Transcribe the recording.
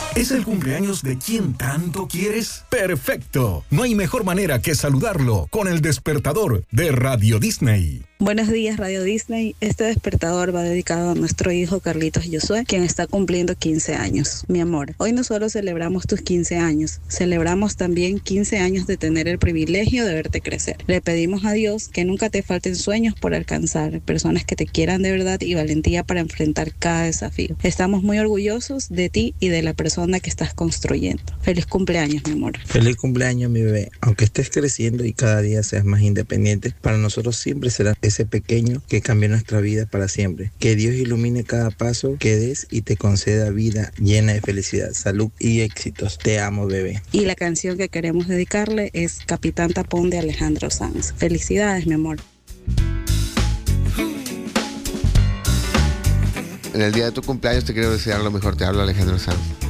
¿Es el cumpleaños de quien tanto quieres? ¡Perfecto! No hay mejor manera que saludarlo con el despertador de Radio Disney. Buenos días, Radio Disney. Este despertador va dedicado a nuestro hijo Carlitos Josué, quien está cumpliendo 15 años. Mi amor, hoy no solo celebramos tus 15 años, celebramos también 15 años de tener el privilegio de verte crecer. Le pedimos a Dios que nunca te falten sueños por alcanzar, personas que te quieran de verdad y valentía para enfrentar cada desafío. Estamos muy orgullosos de ti y de la persona que estás construyendo. Feliz cumpleaños, mi amor. Feliz cumpleaños, mi bebé. Aunque estés creciendo y cada día seas más independiente, para nosotros siempre será ese pequeño que cambió nuestra vida para siempre. Que Dios ilumine cada paso que des y te conceda vida llena de felicidad, salud y éxitos. Te amo, bebé. Y la canción que queremos dedicarle es Capitán Tapón de Alejandro Sanz. Felicidades, mi amor. En el día de tu cumpleaños te quiero desear lo mejor. Te hablo Alejandro Sanz.